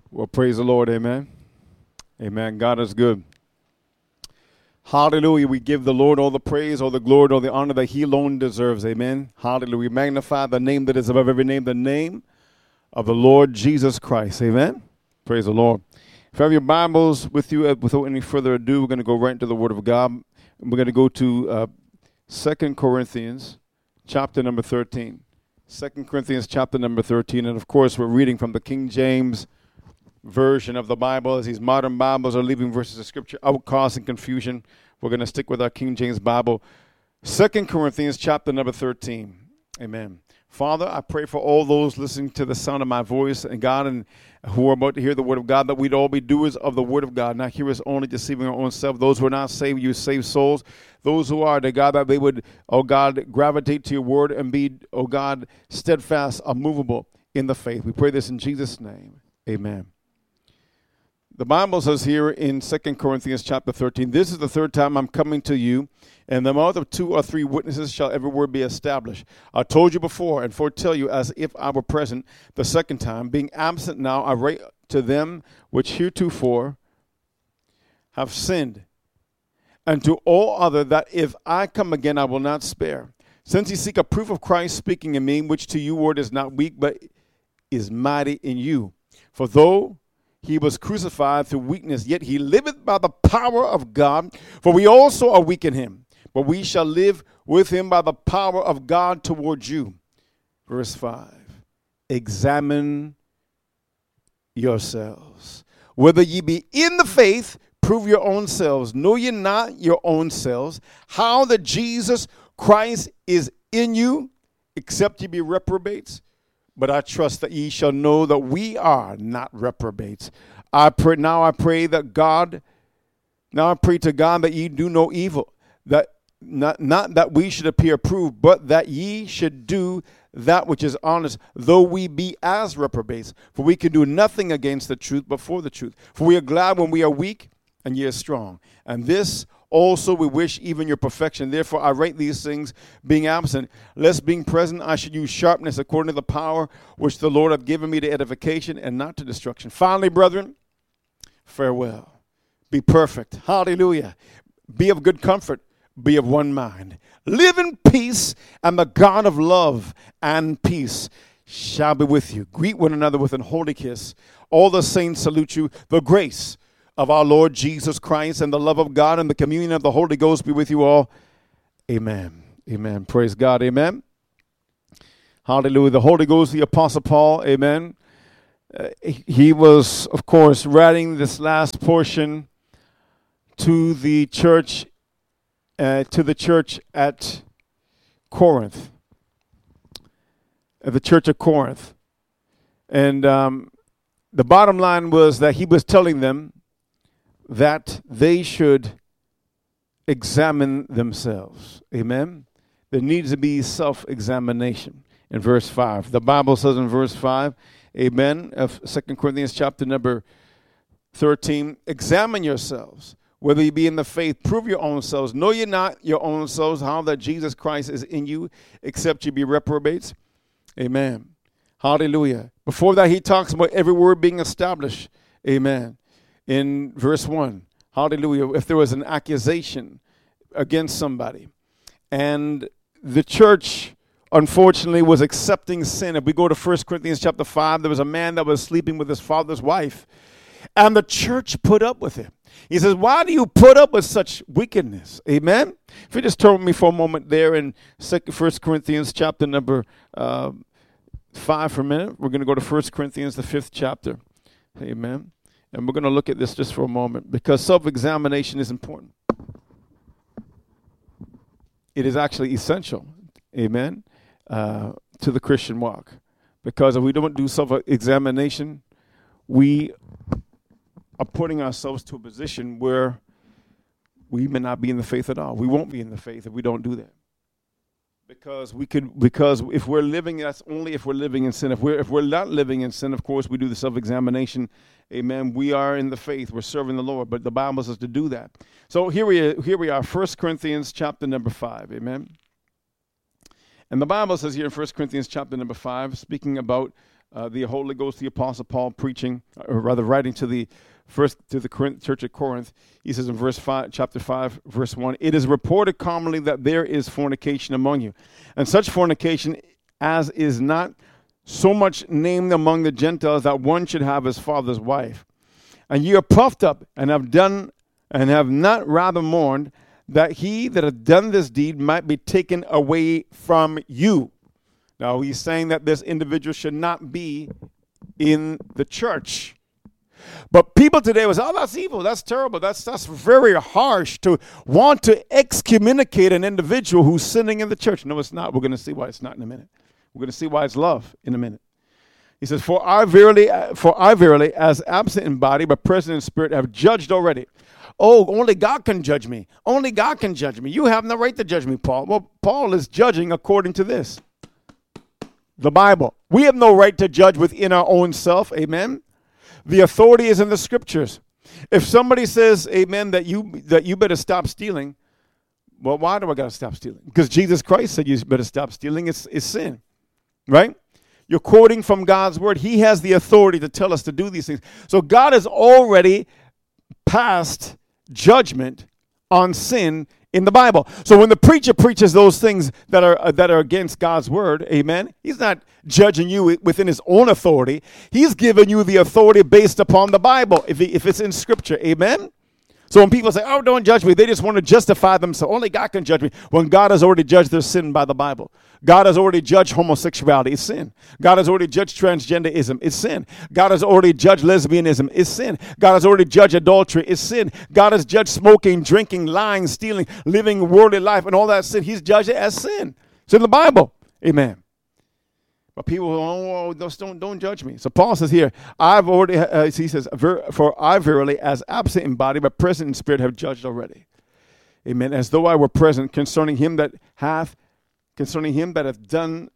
Well, praise the Lord. Amen. Amen. God is good. Hallelujah. We give the Lord all the praise, all the glory, all the honor that he alone deserves. Amen. Hallelujah. We magnify the name that is above every name, the name of the Lord Jesus Christ. Amen. Praise the Lord. If you have your Bibles with you, without any further ado, we're going to go right into the Word of God. We're going to go to 2 Corinthians chapter number 13. 2 Corinthians chapter number 13. And, of course, we're reading from the King James version of the Bible, as these modern Bibles are leaving verses of Scripture out, causing confusion. We're going to stick with our King James Bible. 2 Corinthians chapter number 13. Amen. Father, I pray for all those listening to the sound of my voice, and God, and who are about to hear the word of God, that we'd all be doers of the word of God, not hearers only, deceiving our own self. Those who are not saved, you save souls. Those who are, God, that they would, oh God, gravitate to your word and be, oh God, steadfast, unmovable in the faith. We pray this in Jesus' name. Amen. The Bible says here in 2 Corinthians chapter 13, this is the third time I'm coming to you, and the mouth of 2 or 3 witnesses shall every word be established. I told you before and foretell you as if I were present the second time. Being absent now, I write to them which heretofore have sinned, and to all other that if I come again I will not spare. Since ye seek a proof of Christ speaking in me, which to you word is not weak, but is mighty in you. For though he was crucified through weakness, yet he liveth by the power of God. For we also are weak in him, but we shall live with him by the power of God towards you. Verse 5. Examine yourselves, whether ye be in the faith. Prove your own selves. Know ye not your own selves, how that Jesus Christ is in you, except ye be reprobates? But I trust that ye shall know that we are not reprobates. I pray to God that ye do no evil, that not that we should appear approved, but that ye should do that which is honest, though we be as reprobates. For we can do nothing against the truth, but for the truth. For we are glad when we are weak, and ye are strong. And this also we wish even your perfection. Therefore I write these things, being absent, lest being present I should use sharpness according to the power which the Lord hath given me to edification and not to destruction. Finally, brethren, farewell. Be perfect. Hallelujah. Be of good comfort. Be of one mind. Live in peace, and the God of love and peace shall be with you. Greet one another with an holy kiss. All the saints salute you. The grace of our Lord Jesus Christ and the love of God and the communion of the Holy Ghost be with you all. Amen. Amen. Praise God. Amen. Hallelujah. The Holy Ghost, the Apostle Paul. Amen. He was, of course, writing this last portion to the church at Corinth, at the church of Corinth. And the bottom line was that he was telling them that they should examine themselves. Amen. There needs to be self-examination. In verse 5, the Bible says in verse 5, amen, of 2 Corinthians chapter number 13, examine yourselves, whether you be in the faith, prove your own selves. Know ye not your own selves, how that Jesus Christ is in you, except you be reprobates. Amen. Hallelujah. Before that, he talks about every word being established. Amen. In verse 1, hallelujah, if there was an accusation against somebody, and the church, unfortunately, was accepting sin. If we go to 1 Corinthians chapter 5, there was a man that was sleeping with his father's wife, and the church put up with it. He says, why do you put up with such wickedness? Amen? If you just turn with me for a moment there in 1 Corinthians chapter number 5 for a minute. We're going to go to 1 Corinthians, the 5th chapter. Amen. And we're going to look at this just for a moment, because self-examination is important. It is actually essential, amen, to the Christian walk. Because if we don't do self-examination, we are putting ourselves to a position where we may not be in the faith at all. We won't be in the faith if we don't do that. Because if we're living, that's only if we're living in sin. If we're not living in sin, of course, we do the self-examination. Amen. We are in the faith. We're serving the Lord. But the Bible says to do that. So here we are, 1 Corinthians chapter number 5. Amen. And the Bible says here in 1 Corinthians chapter number 5, speaking about the Holy Ghost, the Apostle Paul preaching, or rather writing to the church at Corinth. He says in chapter 5, verse 1, "It is reported commonly that there is fornication among you, and such fornication as is not so much named among the Gentiles that one should have his father's wife. And ye are puffed up and have not rather mourned that he that hath done this deed might be taken away from you." Now he's saying that this individual should not be in the church. But people today was, oh, that's evil, that's terrible, that's very harsh to want to excommunicate an individual who's sinning in the church. No, it's not. We're going to see why it's not in a minute. We're going to see why it's love in a minute. He says, For I verily, as absent in body, but present in spirit, have judged already. Oh, only God can judge me. Only God can judge me. You have no right to judge me, Paul. Well, Paul is judging according to this, the Bible. We have no right to judge within our own self. Amen. The authority is in the scriptures. If somebody says, amen, that you better stop stealing, well, why do I got to stop stealing? Because Jesus Christ said you better stop stealing. It's sin, right? You're quoting from God's word. He has the authority to tell us to do these things. So God has already passed judgment on sin in the Bible. So when the preacher preaches those things that are against God's word, amen, he's not judging you within his own authority. He's giving you the authority based upon the Bible, if it's in Scripture, amen. So when people say, oh, don't judge me, they just want to justify themselves. Only God can judge me. When God has already judged their sin by the Bible. God has already judged homosexuality. It's sin. God has already judged transgenderism. It's sin. God has already judged lesbianism. It's sin. God has already judged adultery. It's sin. God has judged smoking, drinking, lying, stealing, living worldly life, and all that sin. He's judged it as sin. It's in the Bible. Amen. But people, don't judge me. So Paul says here, I've already, he says, for I verily, as absent in body, but present in spirit, have judged already. Amen. As though I were present concerning him that hath done,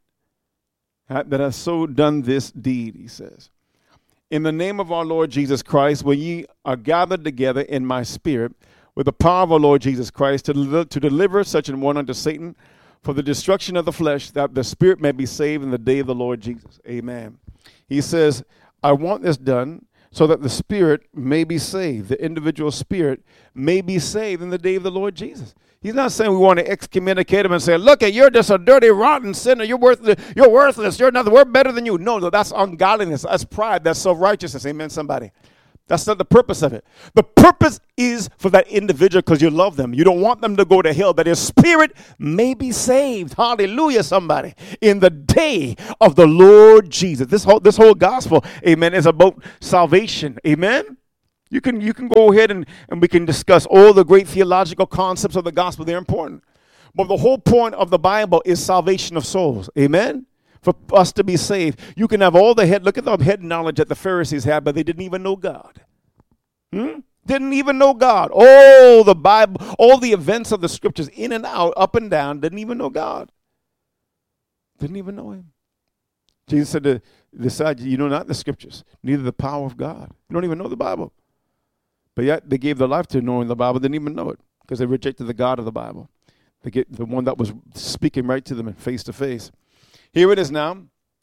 that hath so done this deed, he says. In the name of our Lord Jesus Christ, when ye are gathered together in my spirit, with the power of our Lord Jesus Christ, to deliver such an one unto Satan, for the destruction of the flesh, that the spirit may be saved in the day of the Lord Jesus. Amen. He says, I want this done so that the spirit may be saved. The individual spirit may be saved in the day of the Lord Jesus. He's not saying we want to excommunicate him and say, look, you're just a dirty, rotten sinner. You're worthless. You're nothing. We're better than you. No, that's ungodliness. That's pride. That's self-righteousness. Amen, somebody. That's not the purpose of it. The purpose is for that individual because you love them. You don't want them to go to hell, that their spirit may be saved. Hallelujah, somebody. In the day of the Lord Jesus. This whole gospel, amen, is about salvation. Amen. You can go ahead and we can discuss all the great theological concepts of the gospel. They're important. But the whole point of the Bible is salvation of souls. Amen. For us to be saved. You can have all look at the head knowledge that the Pharisees had, but they didn't even know God. Didn't even know God. All the Bible, all the events of the scriptures, in and out, up and down, didn't even know God. Didn't even know him. Jesus said to the disciples, you know not the scriptures, neither the power of God. You don't even know the Bible. But yet they gave their life to knowing the Bible, didn't even know it, because they rejected the God of the Bible. They get the one that was speaking right to them and face to face. Here it is now.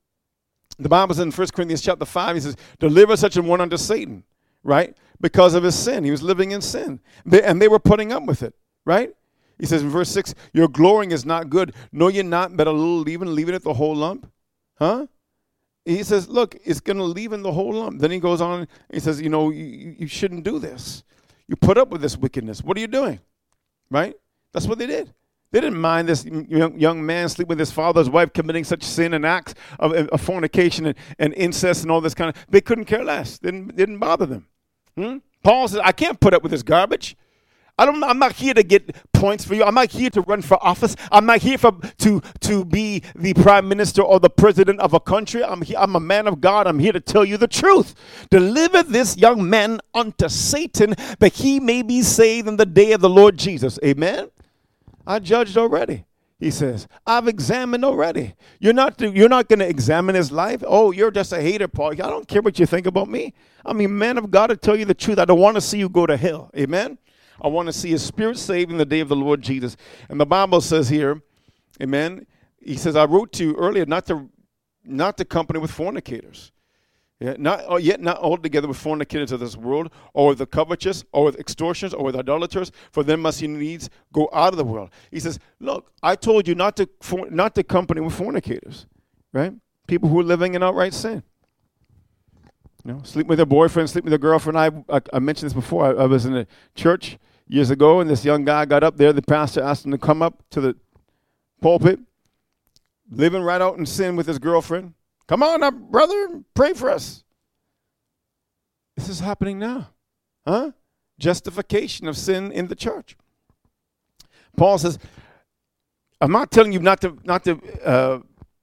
The Bible says in 1 Corinthians chapter 5, he says, deliver such an one unto Satan, right? Because of his sin. He was living in sin. And they were putting up with it, right? He says in verse 6, your glorying is not good. Know ye not that a little leaven it the whole lump? Huh? He says, look, it's going to leaven the whole lump. Then he goes on and he says, you shouldn't do this. You put up with this wickedness. What are you doing? Right? That's what they did. They didn't mind this young man sleeping with his father's wife, committing such sin and acts of fornication and incest and all this kind of. They couldn't care less. Didn't bother them. Paul says, I can't put up with this garbage. I'm not here to get points for you. I'm not here to run for office. I'm not here to be the prime minister or the president of a country. I'm a man of God. I'm here to tell you the truth. Deliver this young man unto Satan, that he may be saved in the day of the Lord Jesus. Amen. I judged already, he says. I've examined already. You're not going to examine his life? Oh, you're just a hater, Paul. I don't care what you think about me. I'm a man of God to tell you the truth. I don't want to see you go to hell. Amen? I want to see his spirit saved in the day of the Lord Jesus. And the Bible says here, amen, he says, I wrote to you earlier not to not to company with fornicators. Yeah, not altogether with fornicators of this world, or with the covetous, or with extortioners, or with idolaters, for them must he needs go out of the world. He says, look, I told you not to company with fornicators, right? People who are living in outright sin. Sleep with their boyfriend, sleep with their girlfriend. I mentioned this before. I was in a church years ago, and this young guy got up there. The pastor asked him to come up to the pulpit, living right out in sin with his girlfriend. Come on up, brother, pray for us. This is happening now. Huh? Justification of sin in the church. Paul says, I'm not telling you not to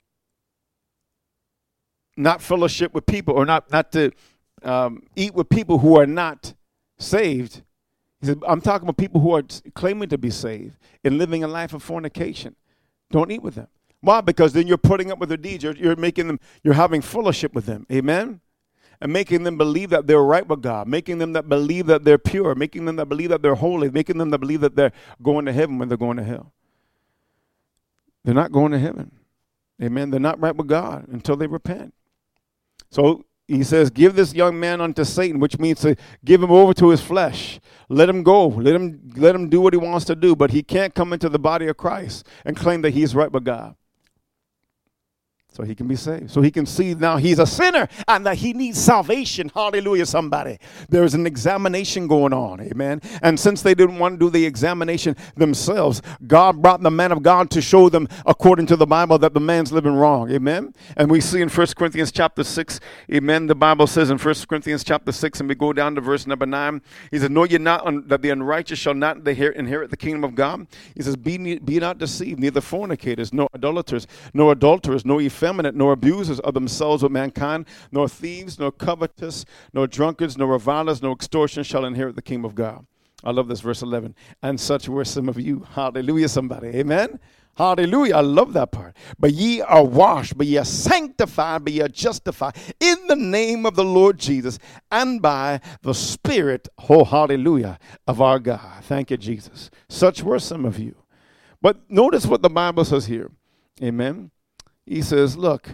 fellowship with people, or not to eat with people who are not saved. He said, I'm talking about people who are claiming to be saved and living a life of fornication. Don't eat with them. Why? Because then you're putting up with their deeds. You're having fellowship with them. Amen? And making them believe that they're right with God, making them that believe that they're pure, making them that believe that they're holy, making them that believe that they're going to heaven when they're going to hell. They're not going to heaven. Amen? They're not right with God until they repent. So he says, give this young man unto Satan, which means to give him over to his flesh. Let him go. Let him do what he wants to do, but he can't come into the body of Christ and claim that he's right with God. So he can be saved. So he can see now he's a sinner and that he needs salvation. Hallelujah, somebody. There's an examination going on. Amen. And since they didn't want to do the examination themselves, God brought the man of God to show them, according to the Bible, that the man's living wrong. Amen. And we see in 1 Corinthians chapter 6, amen, the Bible says in 1 Corinthians chapter 6, and we go down to verse number 9, he says, know ye not that the unrighteous shall not inherit the kingdom of God? He says, be not deceived, neither fornicators, nor idolaters, nor adulterers, nor effeminate, nor abusers of themselves with mankind, nor thieves, nor covetous, nor drunkards, nor revilers, nor extortioners shall inherit the kingdom of God. I love this, verse 11. And such were some of you. Hallelujah, somebody. Amen. Hallelujah. I love that part. But ye are washed, but ye are sanctified, but ye are justified in the name of the Lord Jesus and by the Spirit, oh, hallelujah, of our God. Thank you, Jesus. Such were some of you. But notice what the Bible says here. Amen. He says, look,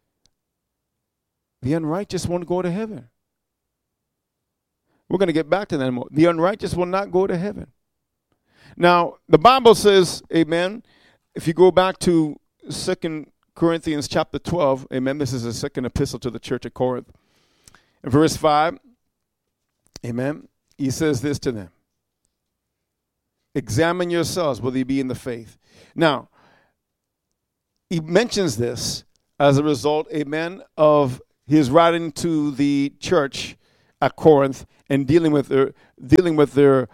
the unrighteous won't go to heaven. We're going to get back to that in a moment. The unrighteous will not go to heaven. Now, the Bible says, amen, if you go back to 2 Corinthians chapter 12, amen, this is a second epistle to the church at Corinth. In verse 5, amen, he says this to them. Examine yourselves whether you be in the faith. Now, he mentions this as a result, amen, of his writing to the church at Corinth and dealing with their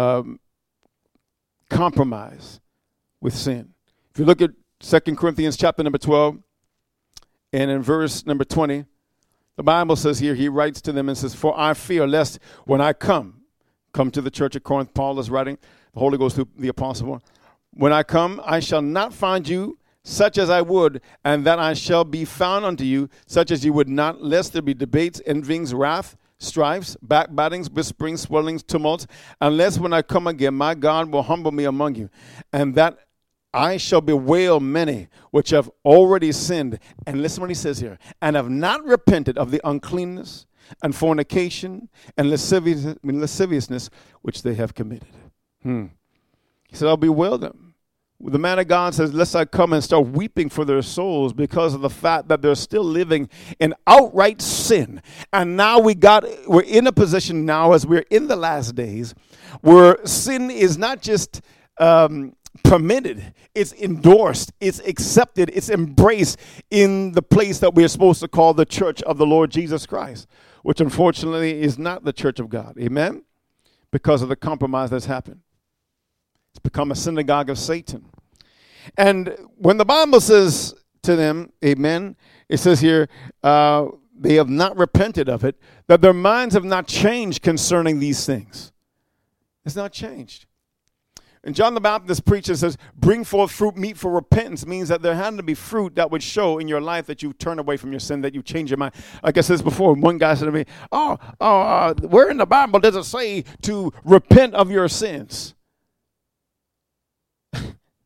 compromise with sin. If you look at 2 Corinthians chapter number 12 and in verse number 20, the Bible says here, he writes to them and says, for I fear lest when I come to the church at Corinth, Paul is writing, the Holy Ghost through the apostle, when I come, I shall not find you such as I would, and that I shall be found unto you, such as you would not, lest there be debates, envyings, wrath, strifes, backbitings, whisperings, swellings, tumults, unless when I come again, my God will humble me among you, and that I shall bewail many which have already sinned. And listen what he says here, and have not repented of the uncleanness and fornication and lasciviousness which they have committed. He said, I'll bewail them. The man of God says, lest I come and start weeping for their souls because of the fact that they're still living in outright sin. And now we're in a position now, as we're in the last days, where sin is not just permitted, it's endorsed, it's accepted, it's embraced in the place that we're supposed to call the church of the Lord Jesus Christ, which unfortunately is not the church of God. Amen? Because of the compromise that's happened. It's become a synagogue of Satan. And when the Bible says to them, amen, it says here, they have not repented of it, that their minds have not changed concerning these things. It's not changed. And John the Baptist preacher says, bring forth fruit meet for repentance, means that there had to be fruit that would show in your life that you turn away from your sin, that you change your mind. Like I said before, one guy said to me, where in the Bible does it say to repent of your sins?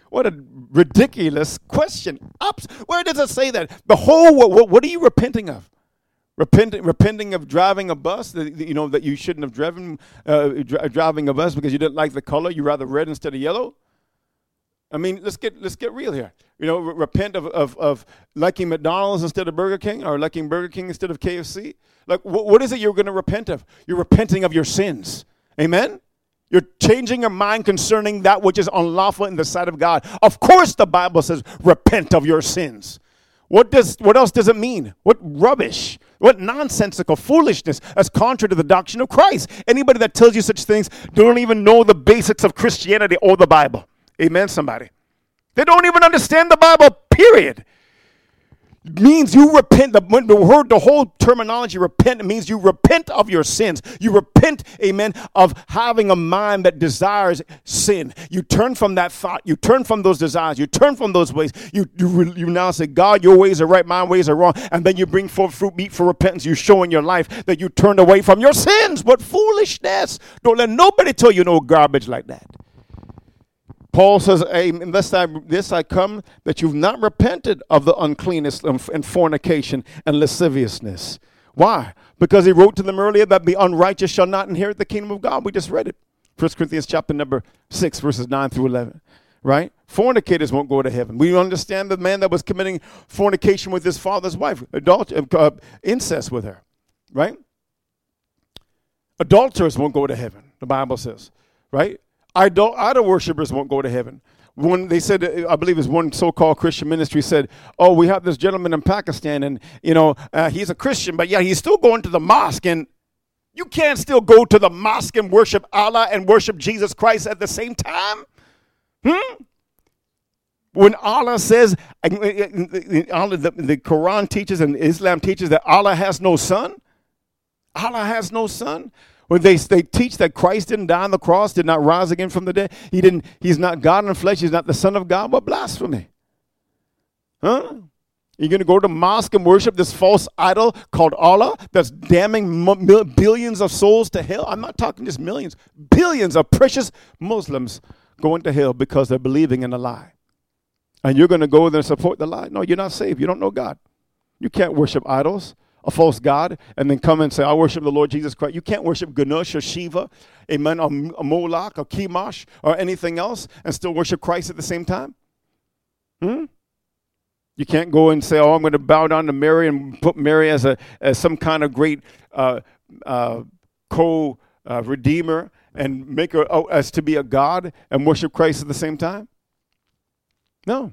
What a ridiculous question. Where does it say that? What are you repenting of? Repenting of driving a bus that you shouldn't have driven, driving a bus because you didn't like the color. You rather red instead of yellow. I mean, let's get real here. Repent of liking McDonald's instead of Burger King, or liking Burger King instead of KFC. Like, what is it you're going to repent of? You're repenting of your sins. Amen? You're changing your mind concerning that which is unlawful in the sight of God. Of course, the Bible says, repent of your sins. What else does it mean? What rubbish? What nonsensical foolishness as contrary to the doctrine of Christ. Anybody that tells you such things don't even know the basics of Christianity or the Bible. Amen, somebody. They don't even understand the Bible, period. It means you repent. The whole terminology repent means you repent of your sins. You repent, amen, of having a mind that desires sin. You turn from that thought. You turn from those desires. You turn from those ways. You now say, God, your ways are right, my ways are wrong. And then you bring forth fruit meet for repentance. You show in your life that you turned away from your sins. What foolishness. Don't let nobody tell you no garbage like that. Paul says, unless this I come, that you've not repented of the uncleanness and fornication and lasciviousness. Why? Because he wrote to them earlier that the unrighteous shall not inherit the kingdom of God. We just read it. 1 Corinthians chapter number 6, verses 9 through 11. Right? Fornicators won't go to heaven. We understand the man that was committing fornication with his father's wife, incest with her. Right? Adulterers won't go to heaven, the Bible says. Right? Idol worshippers won't go to heaven. When they said, I believe it's one so-called Christian ministry said, oh, we have this gentleman in Pakistan and, he's a Christian, but yeah, he's still going to the mosque. And you can't still go to the mosque and worship Allah and worship Jesus Christ at the same time. When Allah says, the Quran teaches and Islam teaches that Allah has no son. Allah has no son. When they teach that Christ didn't die on the cross, did not rise again from the dead, he's not God in the flesh, he's not the Son of God, what blasphemy? Huh? You're going to go to mosque and worship this false idol called Allah that's damning billions of souls to hell? I'm not talking just millions. Billions of precious Muslims going to hell because they're believing in a lie. And you're going to go there and support the lie? No, you're not saved. You don't know God. You can't worship idols, a false God, and then come and say, I worship the Lord Jesus Christ. You can't worship Ganesh or Shiva, amen, or Moloch or Chemosh or anything else and still worship Christ at the same time. You can't go and say, oh, I'm going to bow down to Mary and put Mary as some kind of great co-redeemer and make her as to be a God and worship Christ at the same time. No.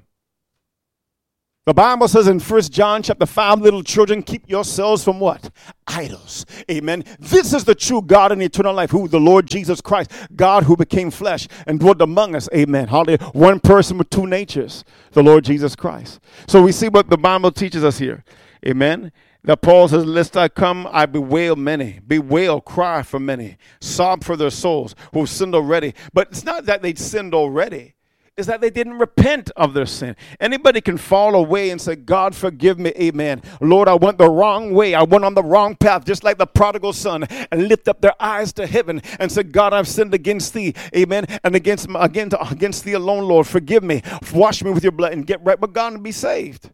The Bible says in 1 John chapter 5, little children, keep yourselves from what? Idols. Amen. This is the true God and eternal life, who the Lord Jesus Christ, God who became flesh and dwelt among us. Amen. Hallelujah. One person with two natures, the Lord Jesus Christ. So we see what the Bible teaches us here. Amen. That Paul says, lest I come, I bewail many. Bewail, cry for many. Sob for their souls who sinned already. But it's not that they sinned already. Is that they didn't repent of their sin. Anybody can fall away and say, God, forgive me, amen. Lord, I went the wrong way. I went on the wrong path, just like the prodigal son, and lift up their eyes to heaven and say, God, I've sinned against thee, amen, and against thee alone, Lord. Forgive me. Wash me with your blood and get right with God and be saved.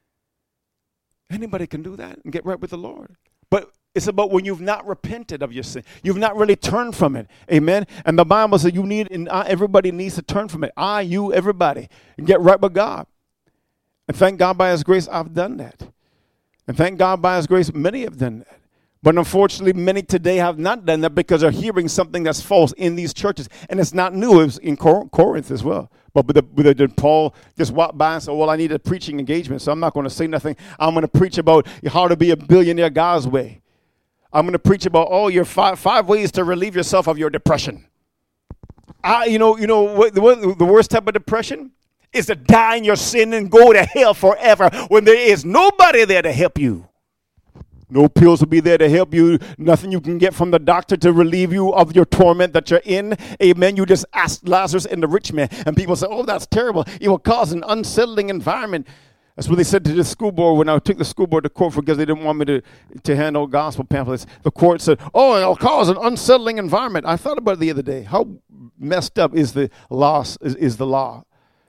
Anybody can do that and get right with the Lord. But it's about when you've not repented of your sin. You've not really turned from it. Amen. And the Bible says everybody needs to turn from it. You, everybody. And get right with God. And thank God by his grace I've done that. And thank God by his grace many have done that. But unfortunately, many today have not done that because they're hearing something that's false in these churches. And it's not new. It was in Corinth as well. But did Paul just walk by and say, well, I need a preaching engagement, so I'm not going to say nothing. I'm going to preach about how to be a billionaire God's way. I'm going to preach about your five ways to relieve yourself of your depression. You know what the worst type of depression is to die in your sin and go to hell forever when there is nobody there to help you. No pills will be there to help you. Nothing you can get from the doctor to relieve you of your torment that you're in. Amen. You just ask Lazarus and the rich man. And people say, oh, that's terrible. It will cause an unsettling environment. That's what they said to the school board when I took the school board to court because they didn't want me to handle gospel pamphlets. The court said, oh, it'll cause an unsettling environment. I thought about it the other day. How messed up is the law? Is the law?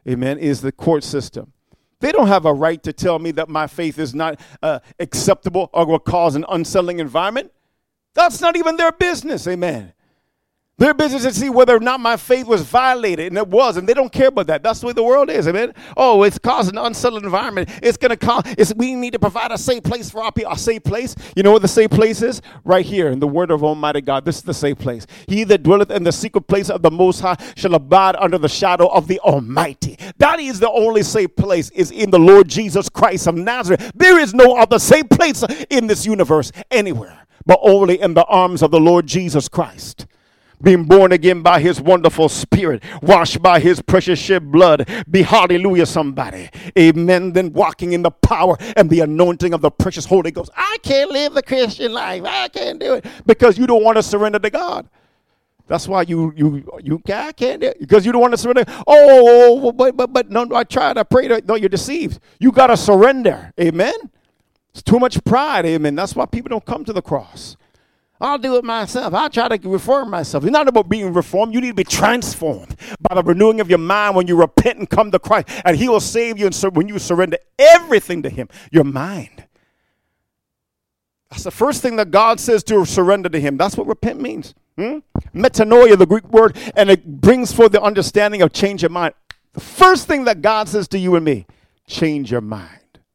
amen, is the court system. They don't have a right to tell me that my faith is not acceptable or will cause an unsettling environment. That's not even their business, amen. Their business is to see whether or not my faith was violated, and it was, and they don't care about that. That's the way the world is, amen. Oh, it's causing an unsettled environment. It's going to cause, we need to provide a safe place for our people. A safe place? You know what the safe place is? Right here in the word of Almighty God. This is the safe place. He that dwelleth in the secret place of the Most High shall abide under the shadow of the Almighty. That is the only safe place, is in the Lord Jesus Christ of Nazareth. There is no other safe place in this universe anywhere, but only in the arms of the Lord Jesus Christ. Being born again by his wonderful spirit, washed by his precious shed blood. Be hallelujah, somebody. Amen. Then walking in the power and the anointing of the precious Holy Ghost. I can't live the Christian life. I can't do it because you don't want to surrender to God. That's why you can't do it, because you don't want to surrender. But no, I tried. I prayed. No, you're deceived. You got to surrender. Amen. It's too much pride. Amen. That's why people don't come to the cross. I'll do it myself. I'll try to reform myself. It's not about being reformed. You need to be transformed by the renewing of your mind when you repent and come to Christ. And he will save you when you surrender everything to him, your mind. That's the first thing that God says, to surrender to him. That's what repent means. Metanoia, the Greek word, and it brings forth the understanding of change your mind. The first thing that God says to you and me, change your mind.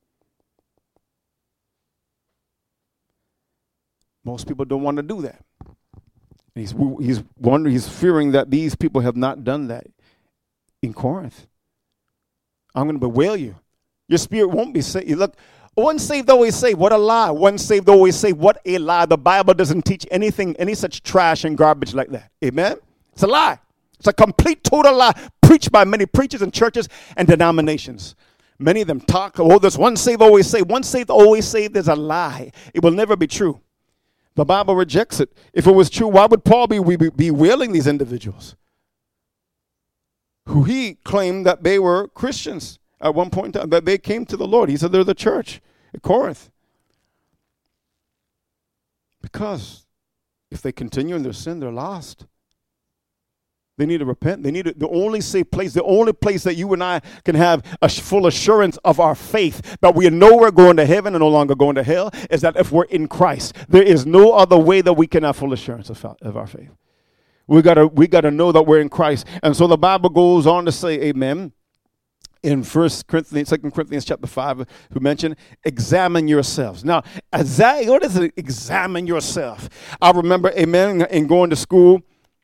Most people don't want to do that. He's wondering, he's fearing that these people have not done that in Corinth. I'm going to bewail you. Your spirit won't be saved. Look, one saved, always saved. What a lie. One saved, always saved. What a lie. The Bible doesn't teach anything, any such trash and garbage like that. Amen? It's a lie. It's a complete, total lie preached by many preachers and churches and denominations. Many of them talk, there's one saved, always saved. One saved, always saved is a lie. It will never be true. The Bible rejects it. If it was true, why would Paul be bewailing these individuals who he claimed that they were Christians at one point in time, that they came to the Lord? He said they're the church at Corinth. Because if they continue in their sin, they're lost. They need to repent. They need the only safe place, the only place that you and I can have a full assurance of our faith, that we know we're going to heaven and no longer going to hell, is that if we're in Christ. There is no other way that we can have full assurance of our faith. We gotta know that we're in Christ. And so the Bible goes on to say, amen, in 2 Corinthians chapter 5, who mentioned, examine yourselves. Now, what is it, examine yourself? I remember, amen, in going to school,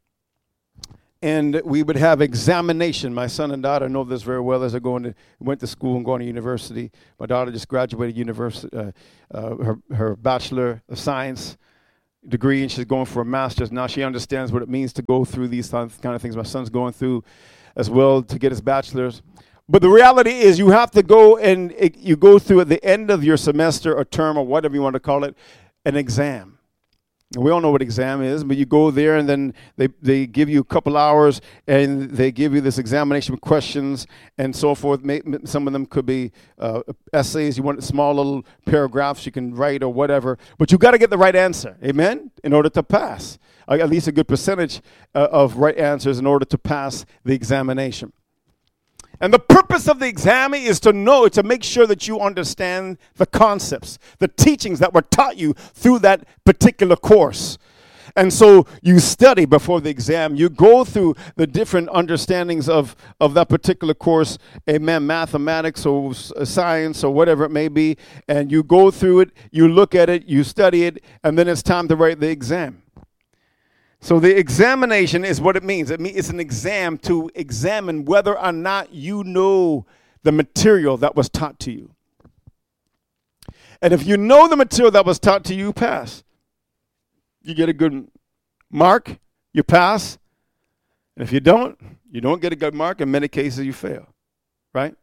and we would have examination. My son and daughter know this very well as they went to school and going to university. My daughter just graduated university, her Bachelor of Science degree, and she's going for a master's. Now she understands what it means to go through these kind of things. My son's going through as well to get his bachelor's. But the reality is you have to go and you go through at the end of your semester or term or whatever you want to call it, an exam. We all know what exam is, but you go there and then they give you a couple hours and they give you this examination with questions and so forth. Some of them could be essays. You want small little paragraphs you can write or whatever. But you got to get the right answer, amen, in order to pass. At least a good percentage of right answers in order to pass the examination. And the purpose of the exam is to make sure that you understand the concepts, the teachings that were taught you through that particular course. And so you study before the exam. You go through the different understandings of that particular course, amen, mathematics or science or whatever it may be. And you go through it, you look at it, you study it, and then it's time to write the exam. So the examination is what it means. It's an exam to examine whether or not you know the material that was taught to you. And if you know the material that was taught to you, you pass. You get a good mark, you pass. And if you don't get a good mark. In many cases, you fail, right?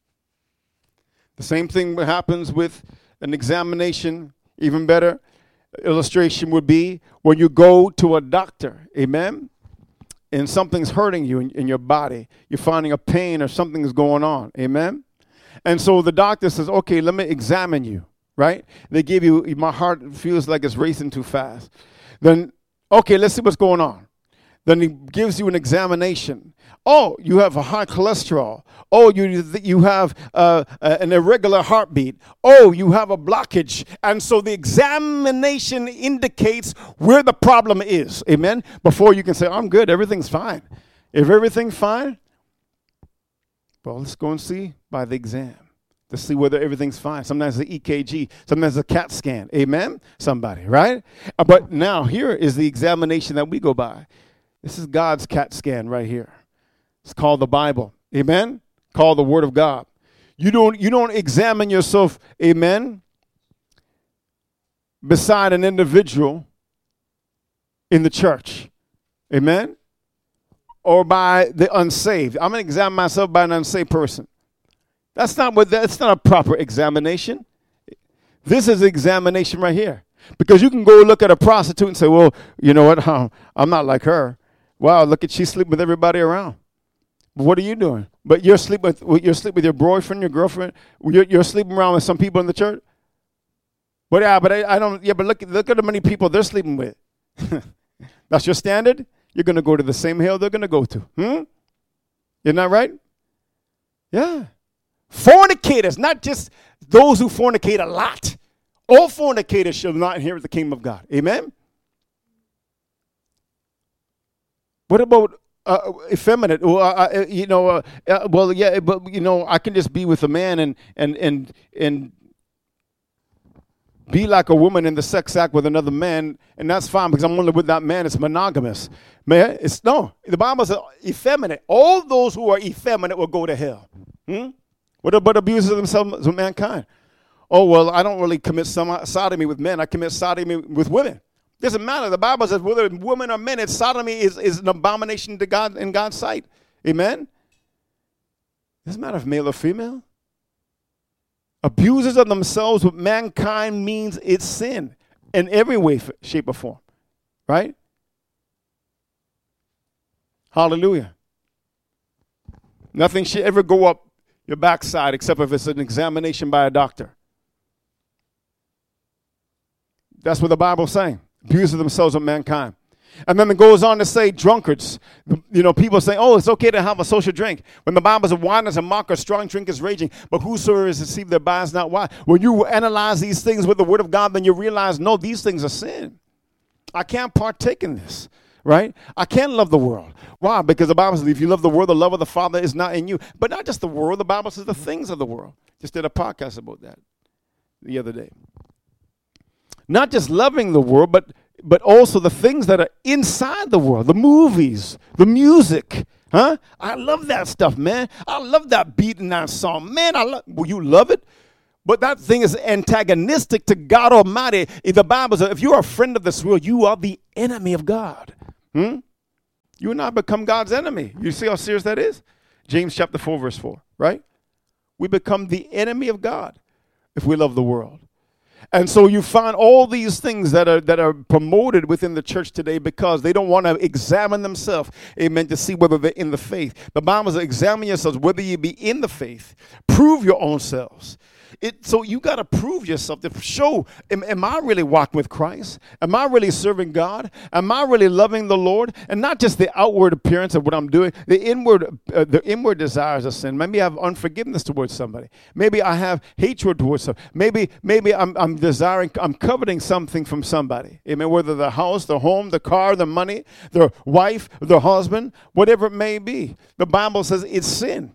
The same thing happens with an examination, even better. Illustration would be when you go to a doctor, amen, and something's hurting you in your body. You're finding a pain or something's going on, amen. And so the doctor says, okay, let me examine you, right? They give you, my heart feels like it's racing too fast. Then, okay, let's see what's going on. Then he gives you an examination. Oh, you have a high cholesterol. Oh, you have an irregular heartbeat. Oh, you have a blockage. And so the examination indicates where the problem is. Amen? Before you can say, I'm good, everything's fine. If everything's fine, well, let's go and see by the exam to see whether everything's fine. Sometimes the EKG, sometimes the CAT scan. Amen? Somebody, right? But now here is the examination that we go by. This is God's CAT scan right here. It's called the Bible. Amen? Called the Word of God. You don't examine yourself, amen, beside an individual in the church. Amen? Or by the unsaved. I'm going to examine myself by an unsaved person. That's not a proper examination. This is examination right here. Because you can go look at a prostitute and say, well, you know what? I'm not like her. Wow, look at she's sleeping with everybody around. But what are you doing? But you're sleeping with your boyfriend, your girlfriend. You're sleeping around with some people in the church. But I don't. Yeah, but look at how many people they're sleeping with. That's your standard. You're going to go to the same hell they're going to go to. Isn't that right? Yeah. Fornicators, not just those who fornicate a lot. All fornicators shall not inherit the kingdom of God. Amen? What about effeminate? Well, I can just be with a man and be like a woman in the sex act with another man, and that's fine because I'm only with that man. It's monogamous. Man, the Bible says effeminate. All those who are effeminate will go to hell. What about abusers themselves of mankind? Oh, well, I don't really commit sodomy with men. I commit sodomy with women. Doesn't matter. The Bible says whether women or men, sodomy is an abomination to God in God's sight. Amen? Doesn't matter if male or female. Abusers of themselves with mankind means it's sin in every way, shape, or form. Right? Hallelujah. Nothing should ever go up your backside except if it's an examination by a doctor. That's what the Bible's saying. Abuse of themselves with mankind. And then it goes on to say drunkards. People say, oh, it's okay to have a social drink. When the Bible says wine is a mocker, strong drink is raging, but whosoever is deceived thereby is not wise. When you analyze these things with the Word of God, then you realize, no, these things are sin. I can't partake in this, right? I can't love the world. Why? Because the Bible says if you love the world, the love of the Father is not in you. But not just the world. The Bible says the things of the world. Just did a podcast about that the other day. Not just loving the world, but also the things that are inside the world, the movies, the music. I love that stuff, man. I love that beat in that song. Man, will you love it? But that thing is antagonistic to God Almighty. The Bible says if you're a friend of this world, you are the enemy of God. You and I become God's enemy. You see how serious that is? James chapter 4, verse 4, right? We become the enemy of God if we love the world. And so you find all these things that are promoted within the church today because they don't want to examine themselves, amen, to see whether they're in the faith. The Bible says examine yourselves whether you be in the faith. Prove your own selves. So you got to prove yourself to show, am I really walking with Christ? Am I really serving God? Am I really loving the Lord? And not just the outward appearance of what I'm doing, the inward desires of sin. Maybe I have unforgiveness towards somebody. Maybe I have hatred towards somebody. Maybe I'm coveting something from somebody. Amen. Whether the house, the home, the car, the money, the wife, the husband, whatever it may be. The Bible says it's sin.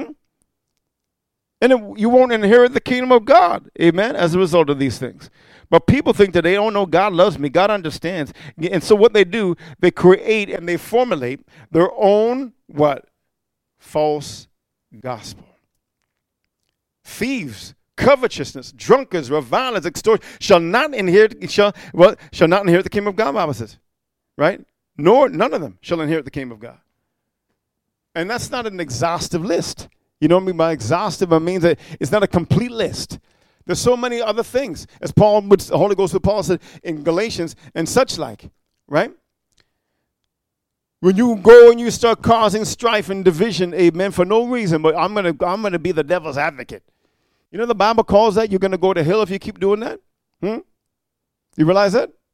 And you won't inherit the kingdom of God, amen, as a result of these things. But people think that they don't know God loves me, God understands. And so what they do, they create and they formulate their own, what? False gospel. Thieves, covetousness, drunkards, revilers, extortioners shall not inherit the kingdom of God, the Bible says, right? Nor none of them shall inherit the kingdom of God. And that's not an exhaustive list. You know what I mean by exhaustive? It means that it's not a complete list. There's so many other things. As the Holy Ghost of Paul said in Galatians and such like, right? When you go and you start causing strife and division, amen, for no reason, but I'm gonna be the devil's advocate. You know the Bible calls that you're gonna go to hell if you keep doing that? You realize that?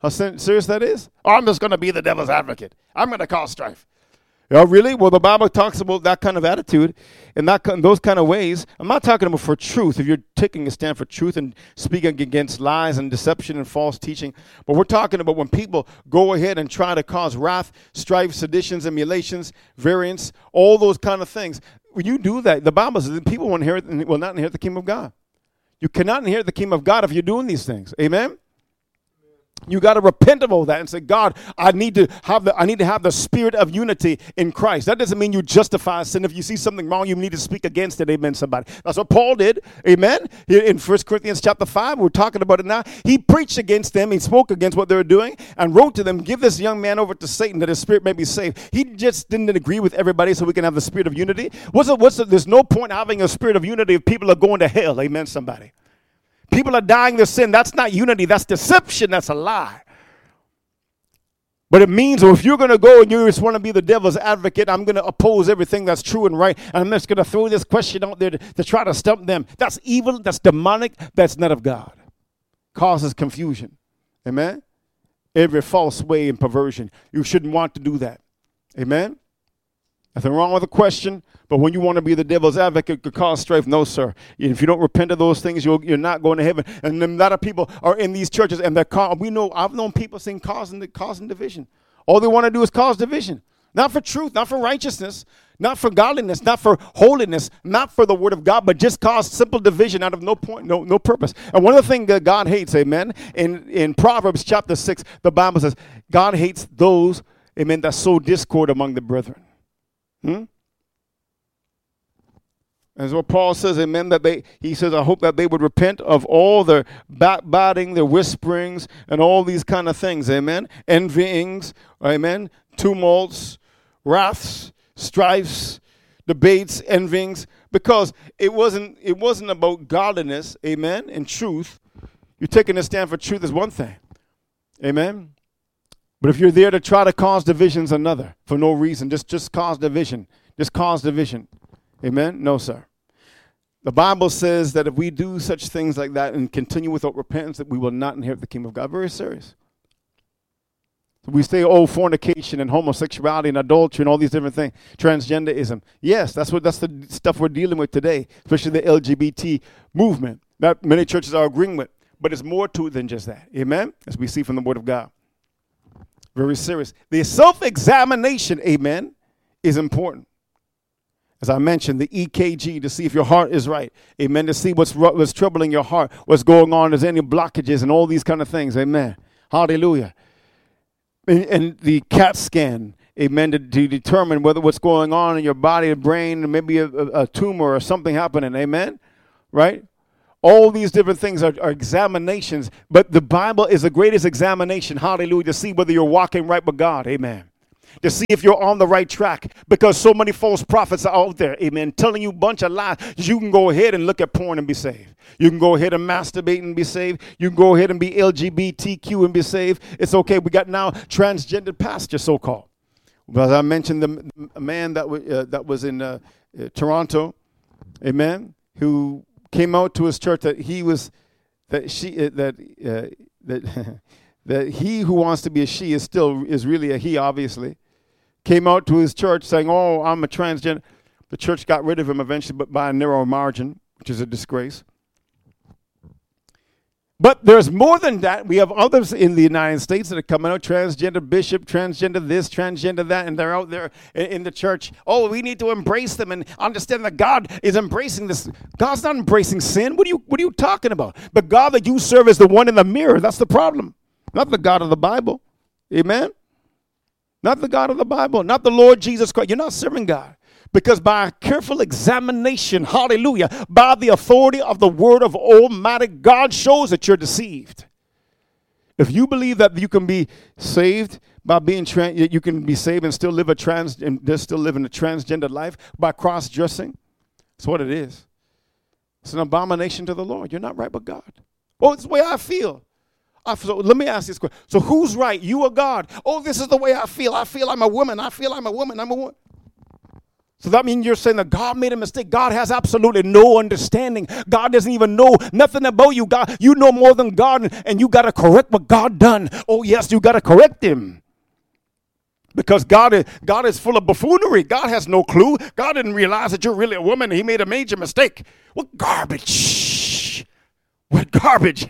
How serious that is? Oh, I'm just going to be the devil's advocate. I'm going to cause strife. Oh, really? Well, the Bible talks about that kind of attitude and those kind of ways. I'm not talking about for truth, if you're taking a stand for truth and speaking against lies and deception and false teaching. But we're talking about when people go ahead and try to cause wrath, strife, seditions, emulations, variance, all those kind of things. When you do that, the Bible says that people will not inherit the kingdom of God. You cannot inherit the kingdom of God if you're doing these things. Amen? You got to repent of all that and say, God, I need to have the spirit of unity in Christ. That doesn't mean you justify sin. If you see something wrong, you need to speak against it. Amen, somebody. That's what Paul did. Amen. Here in 1 Corinthians chapter 5, we're talking about it now. He preached against them. He spoke against what they were doing and wrote to them, give this young man over to Satan that his spirit may be saved. He just didn't agree with everybody so we can have the spirit of unity. There's no point having a spirit of unity if people are going to hell. Amen, somebody. People are dying to sin. That's not unity. That's deception. That's a lie. But it means, if you're going to go and you just want to be the devil's advocate, I'm going to oppose everything that's true and right. And I'm just going to throw this question out there to try to stump them. That's evil. That's demonic. That's not of God. Causes confusion. Amen? Every false way and perversion. You shouldn't want to do that. Amen? Nothing wrong with the question, but when you want to be the devil's advocate, could cause strife. No, sir. If you don't repent of those things, you're not going to heaven. And a lot of people are in these churches, and I've known people saying causing division. All they want to do is cause division. Not for truth, not for righteousness, not for godliness, not for holiness, not for the word of God, but just cause simple division out of no point, no purpose. And one of the things that God hates, amen, in Proverbs chapter 6, the Bible says, God hates those, amen, that sow discord among the brethren. As what Paul says, amen, he says, I hope that they would repent of all their backbiting, their whisperings, and all these kind of things, amen, envyings, amen, tumults, wraths, strifes, debates, envyings, because it wasn't about godliness, amen, and truth. You're taking a stand for truth is one thing, amen. But if you're there to try to cause divisions, another, for no reason, just cause division. Just cause division. Amen? No, sir. The Bible says that if we do such things like that and continue without repentance, that we will not inherit the kingdom of God. Very serious. So we say, fornication and homosexuality and adultery and all these different things, transgenderism. Yes, that's the stuff we're dealing with today, especially the LGBT movement that many churches are agreeing with. But it's more to it than just that. Amen? As we see from the Word of God. Very serious. The self-examination, amen, is important. As I mentioned, the EKG to see if your heart is right. Amen. To see what's troubling your heart, what's going on, is any blockages and all these kind of things. Amen. Hallelujah. And the CAT scan, amen, to determine whether what's going on in your body, the brain, maybe a tumor or something happening. Amen. Right? All these different things are examinations, but the Bible is the greatest examination, hallelujah, to see whether you're walking right with God, amen. To see if you're on the right track, because so many false prophets are out there, amen, telling you a bunch of lies. You can go ahead and look at porn and be saved. You can go ahead and masturbate and be saved. You can go ahead and be LGBTQ and be saved. It's okay. We got now transgender pastors, so-called. As I mentioned, the man that was in Toronto, amen, who came out to his church that that he who wants to be a she is really a he, obviously. Came out to his church saying, "Oh, I'm a transgender." The church got rid of him eventually, but by a narrow margin, which is a disgrace. But there's more than that. We have others in the United States that are coming out, transgender bishop, transgender this, transgender that, and they're out there in the church. Oh, we need to embrace them and understand that God is embracing this. God's not embracing sin. What are you talking about? The God that you serve is the one in the mirror. That's the problem. Not the God of the Bible. Amen? Not the God of the Bible. Not the Lord Jesus Christ. You're not serving God. Because by a careful examination, hallelujah, by the authority of the word of Almighty God shows that you're deceived. If you believe that you can be saved by being you can be saved and still live in a transgender life by cross-dressing, that's what it is. It's an abomination to the Lord. You're not right with God. Oh, it's the way I feel. So let me ask this question. So who's right, you or God? Oh, this is the way I feel. I feel I'm a woman. I feel I'm a woman. I'm a woman. So that means you're saying that God made a mistake. God has absolutely no understanding. God doesn't even know nothing about you. God, you know more than God, and you got to correct what God done. Oh, yes, you got to correct him. Because God is full of buffoonery. God has no clue. God didn't realize that you're really a woman. He made a major mistake. What garbage. What garbage.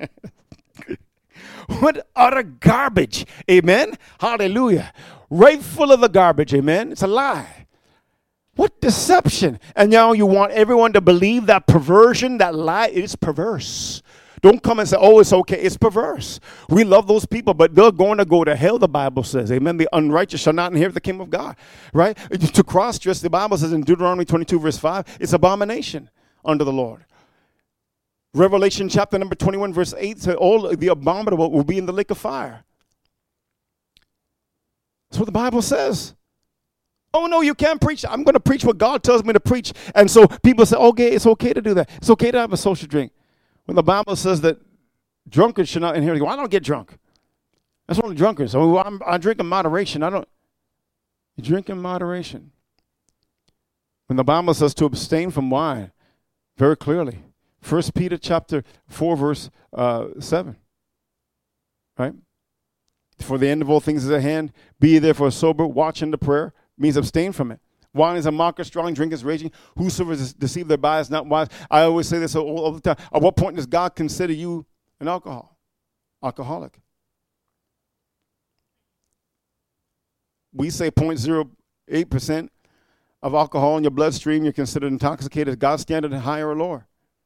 What utter garbage. Amen. Hallelujah. Right full of the garbage. Amen. It's a lie. What deception. And now you want everyone to believe that perversion, that lie. It's perverse. Don't come and say, oh, it's okay. It's perverse. We love those people, but they're going to go to hell, the Bible says. Amen. The unrighteous shall not inherit the kingdom of God. Right? To cross-dress, the Bible says in Deuteronomy 22, verse 5, it's abomination unto the Lord. Revelation chapter number 21, verse 8 says, all the abominable will be in the lake of fire. That's what the Bible says. Oh, no, you can't preach. I'm going to preach what God tells me to preach. And so people say, okay, it's okay to do that. It's okay to have a social drink. When the Bible says that drunkards should not inherit, well, I don't get drunk. That's only drunkards. So I drink in moderation. You drink in moderation. When the Bible says to abstain from wine, very clearly, 1 Peter chapter 4, verse 7. Right? For the end of all things is at hand. Be ye therefore sober, watch unto prayer. Means abstain from it. Wine is a mocker, strong drink is raging. Whosoever is deceived thereby is not wise. I always say this all the time. At what point does God consider you an alcoholic? We say 0.08% of alcohol in your bloodstream, you're considered intoxicated. Is God's standard higher or lower?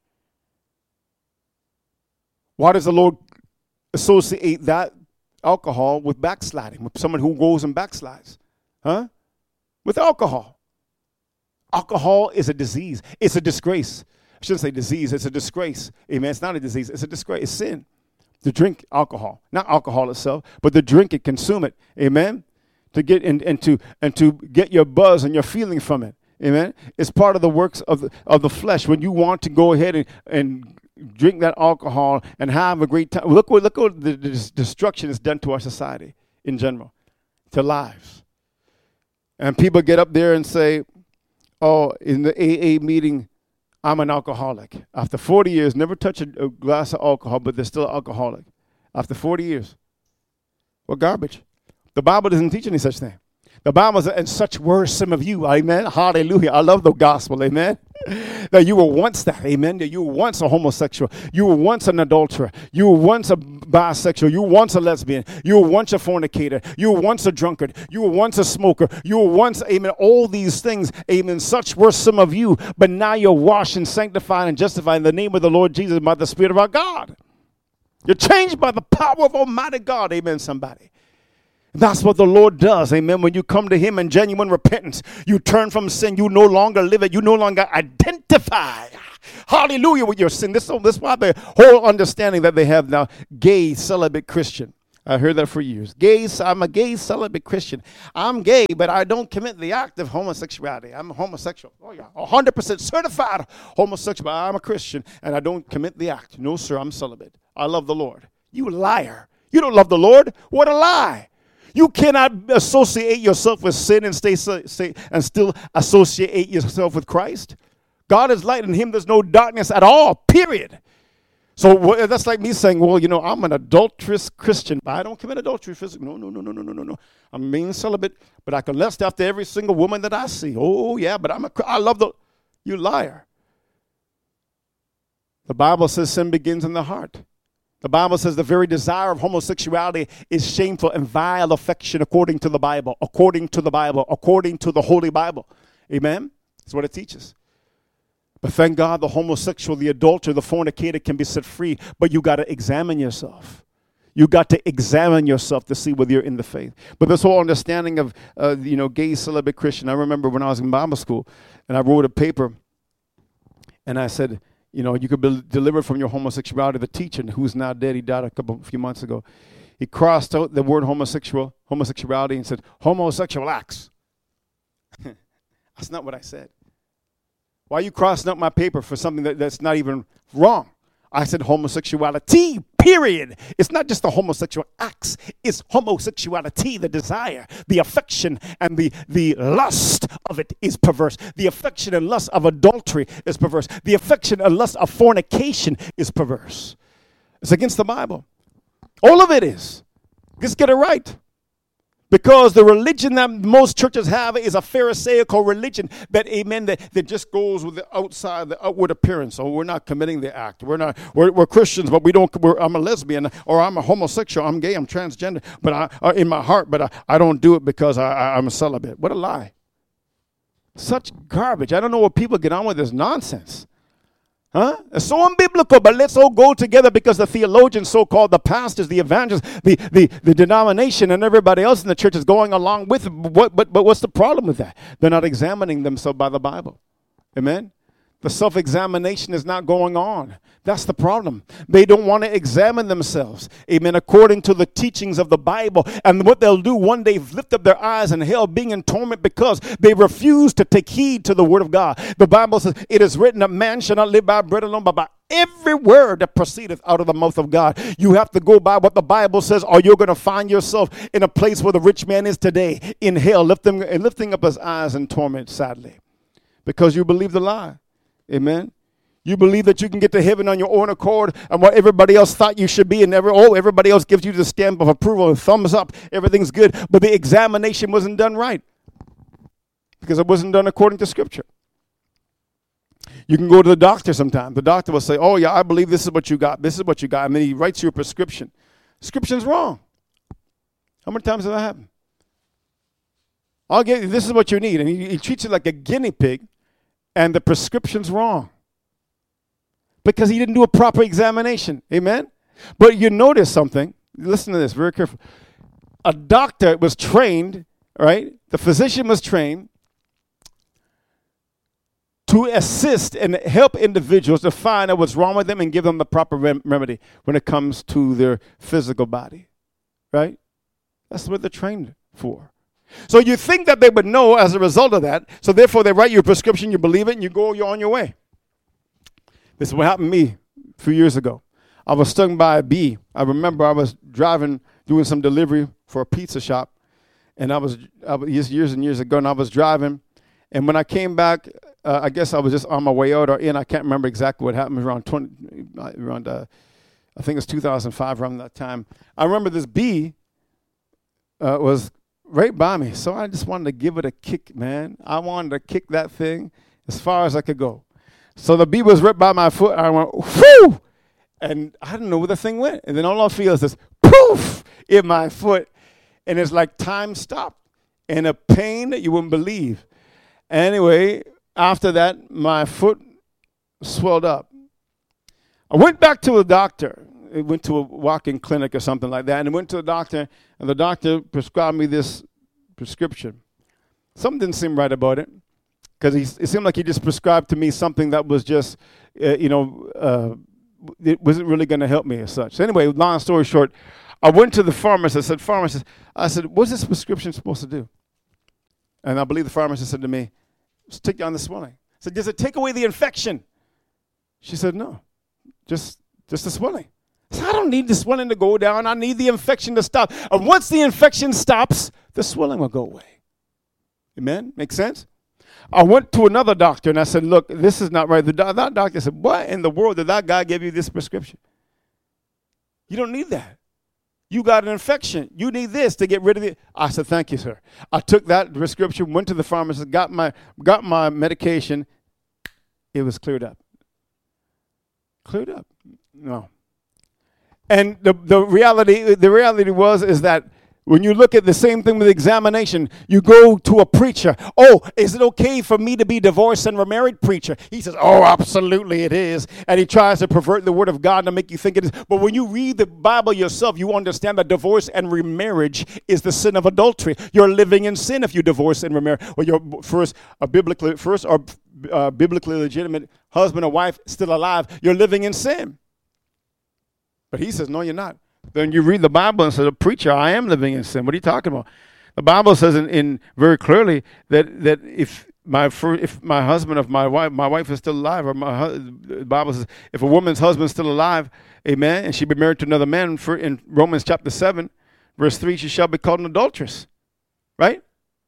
Why does the Lord associate that alcohol with backsliding, with someone who goes and backslides? Huh? With alcohol. Alcohol is a disease. It's a disgrace. I shouldn't say disease. It's a disgrace. Amen. It's not a disease. It's a disgrace. It's sin to drink alcohol. Not alcohol itself, but to drink it, consume it. Amen. To get and to get your buzz and your feeling from it. Amen. It's part of the works of the flesh. When you want to go ahead and drink that alcohol and have a great time. Look what the destruction is done to our society in general, to lives. And people get up there and say, oh, in the AA meeting, I'm an alcoholic. After 40 years, never touch a glass of alcohol, but they're still alcoholic. After 40 years. What garbage. The Bible doesn't teach any such thing. The Bible says, and such were some of you. Amen. Hallelujah. I love the gospel. Amen. That you were once that. Amen. That you were once a homosexual. You were once an adulterer. You were once a bisexual. You were once a lesbian. You were once a fornicator. You were once a drunkard. You were once a smoker. You were once, amen, all these things. Amen. Such were some of you. But now you're washed and sanctified and justified in the name of the Lord Jesus by the Spirit of our God. You're changed by the power of Almighty God. Amen, somebody. That's what the Lord does, amen. When you come to him in genuine repentance, you turn from sin. You no longer live it. You no longer identify, hallelujah, with your sin. This is why the whole understanding that they have now, gay, celibate Christian. I heard that for years. I'm a gay, celibate Christian. I'm gay, but I don't commit the act of homosexuality. I'm a homosexual. Oh, yeah, 100% certified homosexual. I'm a Christian, and I don't commit the act. No, sir, I'm celibate. I love the Lord. You liar. You don't love the Lord. What a lie. You cannot associate yourself with sin and and still associate yourself with Christ. God is light, and in him there's no darkness at all, period. So that's like me saying, well, I'm an adulterous Christian, but I don't commit adultery physically. No. I'm being celibate, but I can lust after every single woman that I see. Oh, yeah, but I love you liar. The Bible says sin begins in the heart. The Bible says the very desire of homosexuality is shameful and vile affection according to the Bible, according to the Holy Bible. Amen? That's what it teaches. But thank God the homosexual, the adulterer, the fornicator can be set free, but you got to examine yourself. You got to examine yourself to see whether you're in the faith. But this whole understanding of, gay, celibate Christian, I remember when I was in Bible school and I wrote a paper and I said, you could be delivered from your homosexuality. The teacher, who's now dead, he died a few months ago. He crossed out the word homosexuality and said, homosexual acts. That's not what I said. Why are you crossing out my paper for something that's not even wrong? I said homosexuality, period. It's not just the homosexual acts. It's homosexuality, the desire, the affection, and the lust of it is perverse. The affection and lust of adultery is perverse. The affection and lust of fornication is perverse. It's against the Bible. All of it is. Just get it right. Because the religion that most churches have is a Pharisaical religion that, amen, that just goes with the outside, the outward appearance. Oh, we're not committing the act. We're Christians, but I'm a lesbian, or I'm a homosexual, I'm gay, I'm transgender, but in my heart, but I don't do it because I'm a celibate. What a lie. Such garbage. I don't know what people get on with this nonsense. Huh? It's so unbiblical, but let's all go together because the theologians, so-called, the pastors, the evangelists, the denomination, and everybody else in the church is going along with it. But what's the problem with that? They're not examining themselves by the Bible. Amen? The self-examination is not going on. That's the problem. They don't want to examine themselves, amen, according to the teachings of the Bible. And what they'll do one day, lift up their eyes in hell, being in torment because they refuse to take heed to the word of God. The Bible says, it is written that man shall not live by bread alone, but by every word that proceedeth out of the mouth of God. You have to go by what the Bible says, or you're going to find yourself in a place where the rich man is today, in hell, lifting up his eyes in torment, sadly, because you believe the lie. Amen. You believe that you can get to heaven on your own accord and what everybody else thought you should be, and everybody else gives you the stamp of approval and thumbs up. Everything's good. But the examination wasn't done right because it wasn't done according to Scripture. You can go to the doctor sometime. The doctor will say, oh, yeah, I believe this is what you got. This is what you got. And then he writes you a prescription. Prescription's wrong. How many times has that happened? I'll get you, this is what you need. And he treats you like a guinea pig, and the prescription's wrong because he didn't do a proper examination. Amen? But you notice something. Listen to this very carefully. A doctor was trained, right? The physician was trained to assist and help individuals to find out what's wrong with them and give them the proper remedy when it comes to their physical body, right? That's what they're trained for. So you think that they would know as a result of that, so therefore they write you a prescription, you believe it, and you're on your way. This is what happened to me a few years ago. I was stung by a bee. I remember I was driving, doing some delivery for a pizza shop, and I was years and years ago, and I was driving, and when I came back, I guess I was just on my way out or in. I can't remember exactly what happened. I think it's 2005, around that time. I remember this bee was right by me, so I just wanted to give it a kick, man. I wanted to kick that thing as far as I could go. So the bee was right by my foot, and I went, whoo! And I didn't know where the thing went. And then all I feel is this poof in my foot, and it's like time stopped, and a pain that you wouldn't believe. Anyway, after that, my foot swelled up. I went back to a doctor. I went to a walk-in clinic or something like that, and I went to a doctor, and the doctor prescribed me this prescription. Something didn't seem right about it, because it seemed like he just prescribed to me something that was just, it wasn't really going to help me as such. So anyway, long story short, I went to the pharmacist. I said, what's this prescription supposed to do? And I believe the pharmacist said to me, just take down the swelling. I said, does it take away the infection? She said, no, just the swelling. I said, I don't need the swelling to go down. I need the infection to stop. And once the infection stops, the swelling will go away. Amen? Make sense? I went to another doctor, and I said, look, this is not right. That doctor said, what in the world did that guy give you this prescription? You don't need that. You got an infection. You need this to get rid of it. I said, thank you, sir. I took that prescription, went to the pharmacist, got my medication. It was cleared up. Cleared up. No. And the reality is that when you look at the same thing with examination, you go to a preacher. Oh, is it okay for me to be divorced and remarried? Preacher. He says, oh, absolutely it is. And he tries to pervert the word of God to make you think it is. But when you read the Bible yourself, you understand that divorce and remarriage is the sin of adultery. You're living in sin if you divorce and remarry. Or you're biblically legitimate husband or wife still alive. You're living in sin. But he says, no, you're not. Then you read the Bible and say, preacher, I am living in sin. What are you talking about? The Bible says in very clearly that if if my husband, if my wife is still alive, or the Bible says, if a woman's husband is still alive, amen, and she be married to another man, in Romans chapter 7, verse 3, she shall be called an adulteress, right?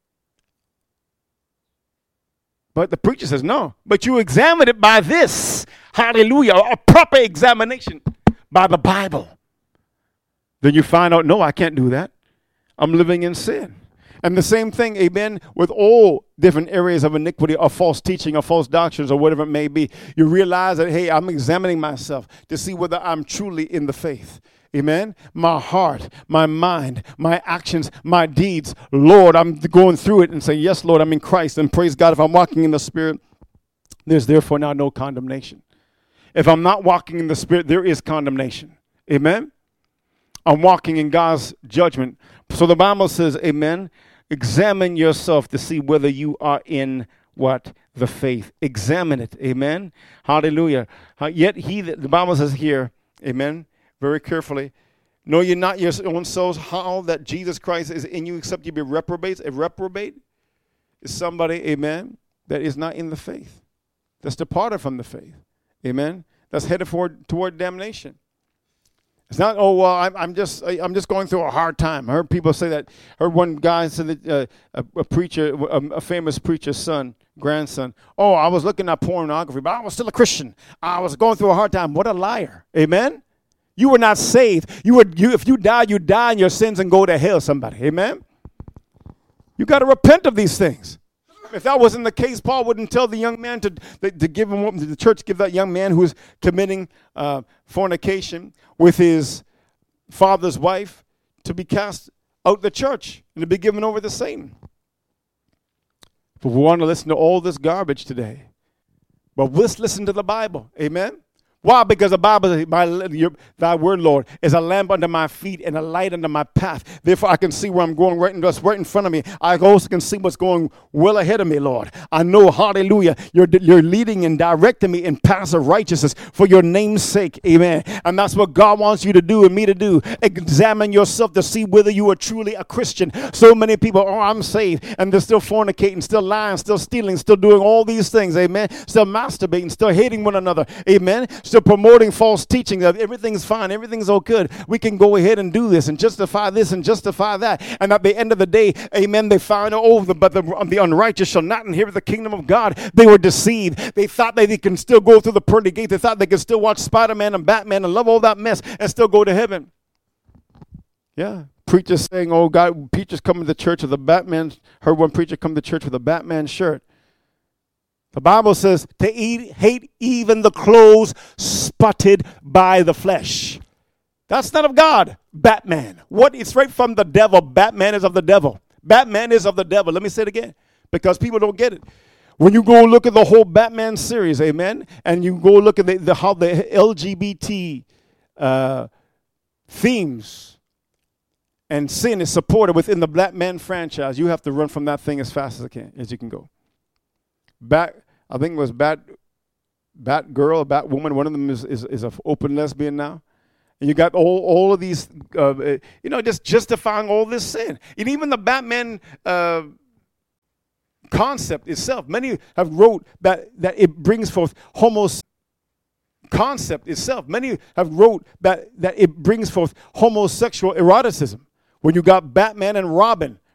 But the preacher says, no, but you examine it by this, hallelujah, a proper examination by the Bible. Then you find out, no, I can't do that. I'm living in sin. And the same thing, amen, with all different areas of iniquity or false teaching or false doctrines or whatever it may be. You realize that, hey, I'm examining myself to see whether I'm truly in the faith. Amen. My heart, my mind, my actions, my deeds. Lord, I'm going through it and saying, yes, Lord, I'm in Christ. And praise God, if I'm walking in the Spirit, there's therefore now no condemnation. If I'm not walking in the Spirit, there is condemnation. Amen. I'm walking in God's judgment. So the Bible says, amen, examine yourself to see whether you are in what? The faith. Examine it. Amen. Hallelujah. Yet the Bible says here, amen, very carefully, know ye not your own souls how that Jesus Christ is in you except you be reprobates. A reprobate is somebody, amen, that is not in the faith. That's departed from the faith. Amen. That's headed toward damnation. It's not, oh, well, I'm just going through a hard time. I heard people say that. Heard one guy said that a preacher, a famous preacher's grandson, oh, I was looking at pornography, but I was still a Christian. I was going through a hard time. What a liar. Amen. You were not saved. If you die in your sins and go to hell, somebody. Amen. You got to repent of these things. If that wasn't the case, Paul wouldn't tell the young man to give him, the church give that young man who is committing fornication with his father's wife to be cast out the church and to be given over to Satan. But we want to listen to all this garbage today. But let's listen to the Bible. Amen. Why? Because the Bible, thy word, Lord, is a lamp under my feet and a light under my path. Therefore, I can see where I'm going right in front of me. I also can see what's going well ahead of me, Lord. I know, hallelujah, you're leading and directing me in paths of righteousness for your name's sake. Amen. And that's what God wants you to do and me to do. Examine yourself to see whether you are truly a Christian. So many people, oh, I'm saved, and they're still fornicating, still lying, still stealing, still doing all these things. Amen. Still masturbating, still hating one another. Amen. Still promoting false teaching that everything's fine, everything's all good. We can go ahead and do this and justify this and justify that. And at the end of the day, amen, they find, but the unrighteous shall not inherit the kingdom of God. They were deceived. They thought that they can still go through the pearly gate. They thought they could still watch Spider-Man and Batman and love all that mess and still go to heaven. Yeah. Preachers saying, oh God, preachers coming to church with a Batman. Heard one preacher come to church with a Batman shirt. The Bible says to hate even the clothes spotted by the flesh. That's not of God. Batman. What? It's right from the devil. Batman is of the devil. Batman is of the devil. Let me say it again because people don't get it. When you go look at the whole Batman series, amen, and you go look at how the LGBT themes and sin is supported within the Batman franchise, you have to run from that thing as fast as you can go. I think it was Batgirl, Batwoman. One of them is an open lesbian now. And you got all of these, just justifying all this sin. And even the Batman concept itself, many have wrote that it brings forth concept itself. Many have wrote that it brings forth homosexual eroticism. When you got Batman and Robin